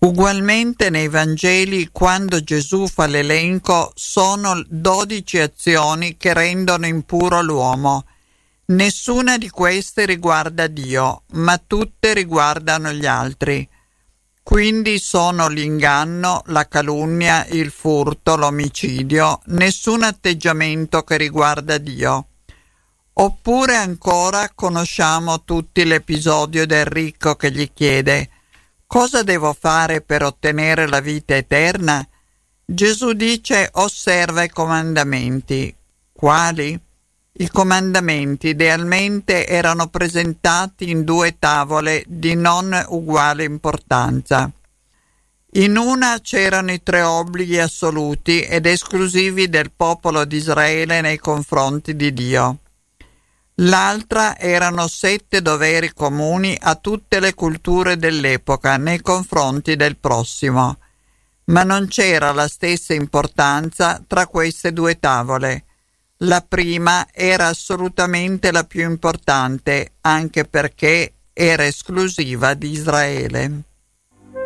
Ugualmente nei Vangeli, quando Gesù fa l'elenco, sono 12 azioni che rendono impuro l'uomo. Nessuna di queste riguarda Dio, ma tutte riguardano gli altri. Quindi sono l'inganno, la calunnia, il furto, l'omicidio, nessun atteggiamento che riguarda Dio. Oppure ancora conosciamo tutti l'episodio del ricco che gli chiede: cosa devo fare per ottenere la vita eterna? Gesù dice: osserva i comandamenti. Quali? I comandamenti idealmente erano presentati in 2 tavole di non uguale importanza. In una c'erano i 3 obblighi assoluti ed esclusivi del popolo di Israele nei confronti di Dio. L'altra erano 7 doveri comuni a tutte le culture dell'epoca nei confronti del prossimo. Ma non c'era la stessa importanza tra queste 2 tavole. La prima era assolutamente la più importante, anche perché era esclusiva di Israele.